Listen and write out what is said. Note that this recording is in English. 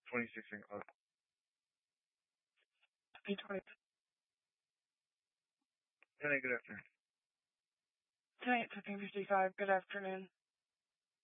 26 in club. B20. Good afternoon. Tonight, 15:55. Good afternoon.